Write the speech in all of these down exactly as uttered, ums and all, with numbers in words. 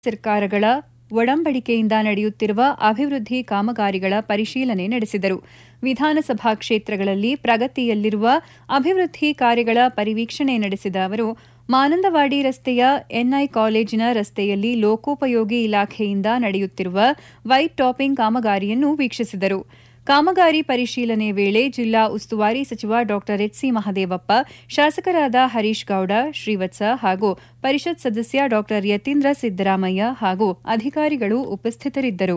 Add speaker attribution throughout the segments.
Speaker 1: ಸರ್ಕಾರಗಳ ಒಡಂಬಡಿಕೆಯಿಂದ ನಡೆಯುತ್ತಿರುವ ಅಭಿವೃದ್ಧಿ ಕಾಮಗಾರಿಗಳ ಪರಿಶೀಲನೆ ನಡೆಸಿದರು. ವಿಧಾನಸಭಾ ಕ್ಷೇತ್ರಗಳಲ್ಲಿ ಪ್ರಗತಿಯಲ್ಲಿರುವ ಅಭಿವೃದ್ಧಿ ಕಾರ್ಯಗಳ ಪರಿವೀಕ್ಷಣೆ ನಡೆಸಿದ ಅವರು ಮಾನಂದವಾಡಿ ರಸ್ತೆಯ ಎನ್ಐ ಕಾಲೇಜಿನ ರಸ್ತೆಯಲ್ಲಿ ಲೋಕೋಪಯೋಗಿ ಇಲಾಖೆಯಿಂದ ನಡೆಯುತ್ತಿರುವ ವೈಟ್ ಟಾಪಿಂಗ್ ಕಾಮಗಾರಿಯನ್ನು ವೀಕ್ಷಿಸಿದರು. ಕಾಮಗಾರಿ ಪರಿಶೀಲನೆ ವೇಳೆ ಜಿಲ್ಲಾ ಉಸ್ತುವಾರಿ ಸಚಿವ ಡಾ ಎಚ್ ಸಿ ಮಹದೇವಪ್ಪ, ಶಾಸಕರಾದ ಹರೀಶ್ ಗೌಡ, ಶ್ರೀವತ್ಸ ಹಾಗೂ ಪರಿಷತ್ ಸದಸ್ಯ ಡಾ ಯತೀಂದ್ರ ಸಿದ್ದರಾಮಯ್ಯ ಹಾಗೂ ಅಧಿಕಾರಿಗಳು ಉಪಸ್ಥಿತರಿದ್ದರು.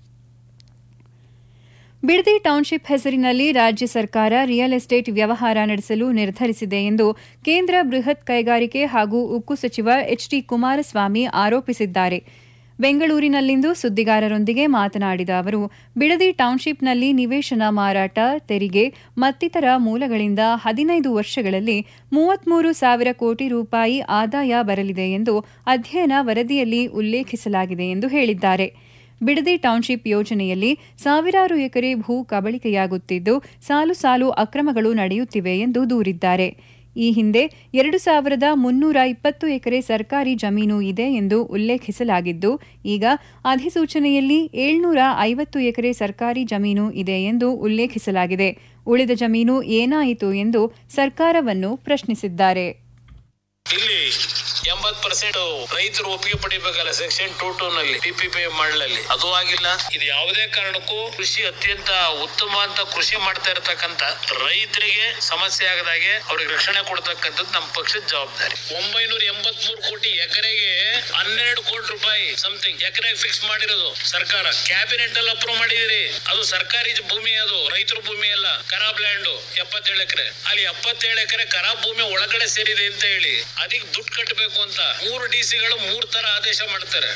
Speaker 1: ಬಿಡದಿ ಟೌನ್ಶಿಪ್ ಹೆಸರಿನಲ್ಲಿ ರಾಜ್ಯ ಸರ್ಕಾರ ರಿಯಲ್ ಎಸ್ಟೇಟ್ ವ್ಯವಹಾರ ನಡೆಸಲು ನಿರ್ಧರಿಸಿದೆ ಎಂದು ಕೇಂದ್ರ ಬೃಹತ್ ಕೈಗಾರಿಕೆ ಹಾಗೂ ಉಕ್ಕು ಸಚಿವ ಎಚ್ ಡಿ ಕುಮಾರಸ್ವಾಮಿ ಆರೋಪಿಸಿದ್ದಾರೆ. ಬೆಂಗಳೂರಿನಲ್ಲಿಂದು ಸುದ್ದಿಗಾರರೊಂದಿಗೆ ಮಾತನಾಡಿದ ಅವರು, ಬಿಡದಿ ಟೌನ್ಶಿಪ್ನಲ್ಲಿ ನಿವೇಶನ ಮಾರಾಟ, ತೆರಿಗೆ ಮತ್ತಿತರ ಮೂಲಗಳಿಂದ ಹದಿನೈದು ವರ್ಷಗಳಲ್ಲಿ ಮೂವತ್ಮೂರು ಸಾವಿರ ಕೋಟಿ ರೂಪಾಯಿ ಆದಾಯ ಬರಲಿದೆ ಎಂದು ಅಧ್ಯಯನ ವರದಿಯಲ್ಲಿ ಉಲ್ಲೇಖಿಸಲಾಗಿದೆ ಎಂದು ಹೇಳಿದ್ದಾರೆ. ಬಿಡದಿ ಟೌನ್ಶಿಪ್ ಯೋಜನೆಯಲ್ಲಿ ಸಾವಿರಾರು ಎಕರೆ ಭೂ ಕಬಳಿಕೆಯಾಗುತ್ತಿದ್ದು, ಸಾಲು ಸಾಲು ಅಕ್ರಮಗಳು ನಡೆಯುತ್ತಿವೆ ಎಂದು ದೂರಿದ್ದಾರೆ. ಈ ಹಿಂದೆ ಎರಡು ಸಾವಿರದ ಮುನ್ನೂರ ಇಪ್ಪತ್ತು ಎಕರೆ ಸರ್ಕಾರಿ ಜಮೀನು ಇದೆ ಎಂದು ಉಲ್ಲೇಖಿಸಲಾಗಿದ್ದು, ಈಗ ಅಧಿಸೂಚನೆಯಲ್ಲಿ ಏಳ್ನೂರ ಐವತ್ತು ಎಕರೆ ಸರ್ಕಾರಿ ಜಮೀನು ಇದೆ ಎಂದು ಉಲ್ಲೇಖಿಸಲಾಗಿದೆ. ಉಳಿದ ಜಮೀನು ಏನಾಯಿತು ಎಂದು ಸರ್ಕಾರವನ್ನು ಪ್ರಶ್ನಿಸಿದ್ದಾರೆ.
Speaker 2: ಇಲ್ಲಿ ಎಂಬತ್ತು ಪರ್ಸೆಂಟ್ ರೈತರು ಒಪ್ಪಿಗೆ ಪಡಿಬೇಕಲ್ಲ ಸೆಕ್ಷನ್ ಟೂ ಟೂ ನಲ್ಲಿ ಪಿಪಿಪಿ ಮಾಡಲಲ್ಲಿ, ಅದು ಆಗಿಲ್ಲ. ಇದು ಯಾವುದೇ ಕಾರಣಕ್ಕೂ ಕೃಷಿ ಅತ್ಯಂತ ಉತ್ತಮ ಅಂತ ಕೃಷಿ ಮಾಡ್ತಾ ಇರತಕ್ಕಂತ ರೈತರಿಗೆ ಸಮಸ್ಯೆ ಆಗದಾಗೆ ಅವ್ರಿಗೆ ರಕ್ಷಣೆ ಕೊಡ್ತಕ್ಕಂಥದ್ದು ನಮ್ಮ ಪಕ್ಷದ ಜವಾಬ್ದಾರಿ. ಒಂಬೈನೂರ ಎಂಬತ್ ಮೂರು ಕೋಟಿ ಎಕರೆಗೆ ಹನ್ನೆರಡು ಕೋಟಿ ರೂಪಾಯಿ ಸಮಥಿಂಗ್ ಎಕರೆಗೆ ಫಿಕ್ಸ್ ಮಾಡಿರೋದು ಸರ್ಕಾರ. ಕ್ಯಾಬಿನೆಟ್ ಅಲ್ಲಿ ಅಪ್ರೂವ್ ಮಾಡಿದಿರಿ. ಅದು ಸರ್ಕಾರಿ ಭೂಮಿ, ಅದು ರೈತರ ಭೂಮಿ ಅಲ್ಲ. ಖರಾಬ್ ಲ್ಯಾಂಡ್ ಎಪ್ಪತ್ತೇಳು ಎಕರೆ, ಅಲ್ಲಿ ಎಪ್ಪತ್ತೇಳು ಎಕರೆ ಖರಾಬ್ ಭೂಮಿ ಒಳಗಡೆ ಸೇರಿದೆ ಅಂತ ಹೇಳಿ ಅದಕ್ಕೆ ದುಡ್ಡು ಕಟ್ಟಬೇಕು ಅಂತ ಮೂರು ಡಿಸಿಗಳು ಮೂರು ತರ ಆದೇಶ ಮಾಡ್ತಾರೆ.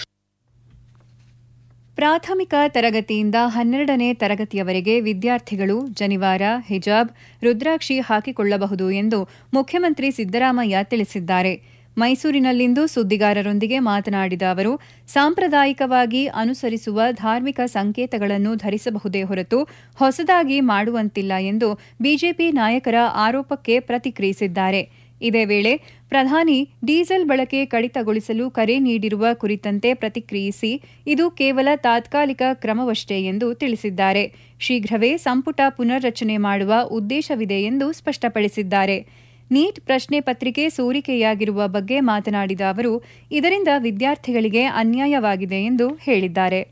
Speaker 1: ಪ್ರಾಥಮಿಕ ತರಗತಿಯಿಂದ ಹನ್ನೆರಡನೇ ತರಗತಿಯವರೆಗೆ ವಿದ್ಯಾರ್ಥಿಗಳು ಜನಿವಾರ, ಹಿಜಾಬ್, ರುದ್ರಾಕ್ಷಿ ಹಾಕಿಕೊಳ್ಳಬಹುದು ಎಂದು ಮುಖ್ಯಮಂತ್ರಿ ಸಿದ್ದರಾಮಯ್ಯ ತಿಳಿಸಿದ್ದಾರೆ. ಮೈಸೂರಿನಲ್ಲಿಂದು ಸುದ್ದಿಗಾರರೊಂದಿಗೆ ಮಾತನಾಡಿದ ಅವರು, ಸಾಂಪ್ರದಾಯಿಕವಾಗಿ ಅನುಸರಿಸುವ ಧಾರ್ಮಿಕ ಸಂಕೇತಗಳನ್ನು ಧರಿಸಬಹುದೇ ಹೊರತು ಹೊಸದಾಗಿ ಮಾಡುವಂತಿಲ್ಲ ಎಂದು ಬಿಜೆಪಿ ನಾಯಕರ ಆರೋಪಕ್ಕೆ ಪ್ರತಿಕ್ರಿಯಿಸಿದ್ದಾರೆ. ಇದೇ ವೇಳೆ ಪ್ರಧಾನಿ ಡೀಸೆಲ್ ಬಳಕೆ ಕಡಿತಗೊಳಿಸಲು ಕರೆ ನೀಡಿರುವ ಕುರಿತಂತೆ ಪ್ರತಿಕ್ರಿಯಿಸಿ, ಇದು ಕೇವಲ ತಾತ್ಕಾಲಿಕ ಕ್ರಮವಷ್ಟೇ ಎಂದು ತಿಳಿಸಿದ್ದಾರೆ. ಶೀಘ್ರವೇ ಸಂಪುಟ ಪುನರ್ರಚನೆ ಮಾಡುವ ಉದ್ದೇಶವಿದೆ ಎಂದು ಸ್ಪಷ್ಟಪಡಿಸಿದ್ದಾರೆ. ನೀಟ್ ಪ್ರಶ್ನೆ ಪತ್ರಿಕೆ ಸೋರಿಕೆಯಾಗಿರುವ ಬಗ್ಗೆ ಮಾತನಾಡಿದ ಅವರು, ಇದರಿಂದ ವಿದ್ಯಾರ್ಥಿಗಳಿಗೆ ಅನ್ಯಾಯವಾಗಿದೆ ಎಂದು ಹೇಳಿದ್ದಾರೆ.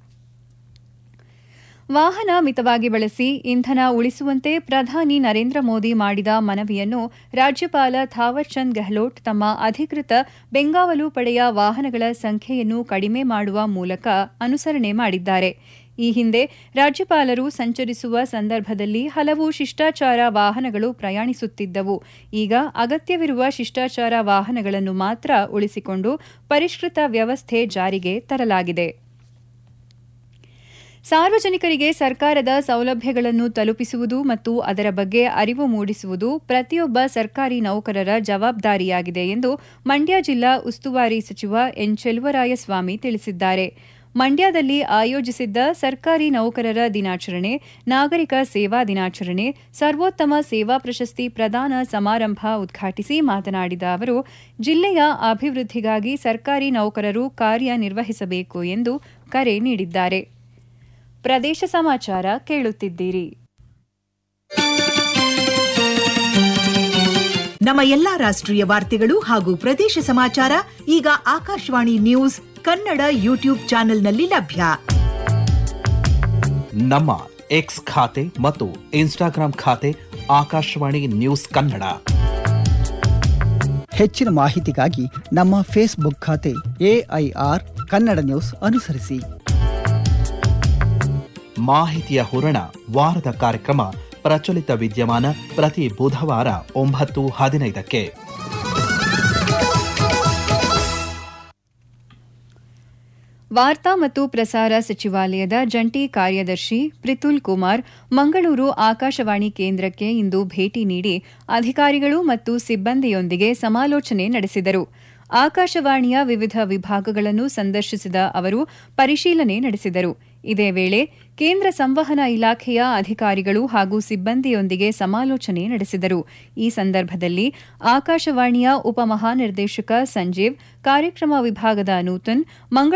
Speaker 1: ವಾಹನ ಮಿತವಾಗಿ ಬಳಸಿ ಇಂಧನ ಉಳಿಸುವಂತೆ ಪ್ರಧಾನಿ ನರೇಂದ್ರ ಮೋದಿ ಮಾಡಿದ ಮನವಿಯನ್ನು ರಾಜ್ಯಪಾಲ ಥಾವರ್ ಚಂದ್ ಗೆಹ್ಲೋಟ್ ತಮ್ಮ ಅಧಿಕೃತ ಬೆಂಗಾವಲು ಪಡೆಯ ವಾಹನಗಳ ಸಂಖ್ಯೆಯನ್ನು ಕಡಿಮೆ ಮಾಡುವ ಮೂಲಕ ಅನುಸರಣೆ ಮಾಡಿದ್ದಾರೆ. ಈ ಹಿಂದೆ ರಾಜ್ಯಪಾಲರು ಸಂಚರಿಸುವ ಸಂದರ್ಭದಲ್ಲಿ ಹಲವು ಶಿಷ್ಟಾಚಾರ ವಾಹನಗಳು ಪ್ರಯಾಣಿಸುತ್ತಿದ್ದವು. ಈಗ ಅಗತ್ಯವಿರುವ ಶಿಷ್ಟಾಚಾರ ವಾಹನಗಳನ್ನು ಮಾತ್ರ ಉಳಿಸಿಕೊಂಡು ಪರಿಷ್ಕೃತ ವ್ಯವಸ್ಥೆ ಜಾರಿಗೆ ತರಲಾಗಿದೆ. ಸಾರ್ವಜನಿಕರಿಗೆ ಸರ್ಕಾರದ ಸೌಲಭ್ಯಗಳನ್ನು ತಲುಪಿಸುವುದು ಮತ್ತು ಅದರ ಬಗ್ಗೆ ಅರಿವು ಮೂಡಿಸುವುದು ಪ್ರತಿಯೊಬ್ಬ ಸರ್ಕಾರಿ ನೌಕರರ ಜವಾಬ್ದಾರಿಯಾಗಿದೆ ಎಂದು ಮಂಡ್ಯ ಜಿಲ್ಲಾ ಉಸ್ತುವಾರಿ ಸಚಿವ ಎನ್ ಚೆಲುವರಾಯಸ್ವಾಮಿ ತಿಳಿಸಿದ್ದಾರೆ. ಮಂಡ್ಯದಲ್ಲಿ ಆಯೋಜಿಸಿದ್ದ ಸರ್ಕಾರಿ ನೌಕರರ ದಿನಾಚರಣೆ, ನಾಗರಿಕ ಸೇವಾ ದಿನಾಚರಣೆ, ಸರ್ವೋತ್ತಮ ಸೇವಾ ಪ್ರಶಸ್ತಿ ಪ್ರದಾನ ಸಮಾರಂಭ ಉದ್ಘಾಟಿಸಿ ಮಾತನಾಡಿದ ಅವರು, ಜಿಲ್ಲೆಯ ಅಭಿವೃದ್ಧಿಗಾಗಿ ಸರ್ಕಾರಿ ನೌಕರರು ಕಾರ್ಯನಿರ್ವಹಿಸಬೇಕು ಎಂದು ಕರೆ ನೀಡಿದ್ದಾರೆ. ಪ್ರದೇಶ ಸಮಾಚಾರ ಕೇಳುತ್ತಿದ್ದೀರಿ.
Speaker 3: ನಮ್ಮ ಎಲ್ಲಾ ರಾಷ್ಟ್ರೀಯ ವಾರ್ತೆಗಳು ಹಾಗೂ ಪ್ರದೇಶ ಸಮಾಚಾರ ಈಗ ಆಕಾಶವಾಣಿ ನ್ಯೂಸ್ ಕನ್ನಡ ಯೂಟ್ಯೂಬ್ ಚಾನೆಲ್ನಲ್ಲಿ ಲಭ್ಯ.
Speaker 4: ನಮ್ಮ ಎಕ್ಸ್ ಖಾತೆ ಮತ್ತು ಇನ್ಸ್ಟಾಗ್ರಾಂ ಖಾತೆ ಆಕಾಶವಾಣಿ ನ್ಯೂಸ್ ಕನ್ನಡ.
Speaker 5: ಹೆಚ್ಚಿನ ಮಾಹಿತಿಗಾಗಿ ನಮ್ಮ ಫೇಸ್ಬುಕ್ ಖಾತೆ ಎಐಆರ್ ಕನ್ನಡ ನ್ಯೂಸ್ ಅನುಸರಿಸಿ.
Speaker 4: ಮಾಹಿತಿಯ ಹೂರಣ ವಾರದ ಕಾರ್ಯಕ್ರಮ ಪ್ರಚಲಿತ ವಿದ್ಯಮಾನ ಪ್ರತಿ ಬುಧವಾರ ಒಂಬತ್ತು ಹದಿನೈದಕ್ಕೆ.
Speaker 1: ವಾರ್ತಾ ಮತ್ತು ಪ್ರಸಾರ ಸಚಿವಾಲಯದ ಜಂಟಿ ಕಾರ್ಯದರ್ಶಿ ಪ್ರಿತುಲ್ ಕುಮಾರ್ ಮಂಗಳೂರು ಆಕಾಶವಾಣಿ ಕೇಂದ್ರಕ್ಕೆ ಇಂದು ಭೇಟಿ ನೀಡಿ ಅಧಿಕಾರಿಗಳು ಮತ್ತು ಸಿಬ್ಬಂದಿಯೊಂದಿಗೆ ಸಮಾಲೋಚನೆ ನಡೆಸಿದರು. ಆಕಾಶವಾಣಿಯ ವಿವಿಧ ವಿಭಾಗಗಳನ್ನು ಸಂದರ್ಶಿಸಿದ ಅವರು ಪರಿಶೀಲನೆ ನಡೆಸಿದರು. ಇದೇ ವೇಳೆ ಕೇಂದ್ರ ಸಂವಹನ ಇಲಾಖೆಯ ಅಧಿಕಾರಿಗಳು ಹಾಗೂ ಸಿಬ್ಬಂದಿಯೊಂದಿಗೆ ಸಮಾಲೋಚನೆ ನಡೆಸಿದರು. ಈ ಸಂದರ್ಭದಲ್ಲಿ ಆಕಾಶವಾಣಿಯ ಉಪಮಹಾನಿರ್ದೇಶಕ ಸಂಜೀವ್, ಕಾರ್ಯಕ್ರಮ ವಿಭಾಗದ ನೂತನ್, ಮಂಗಳ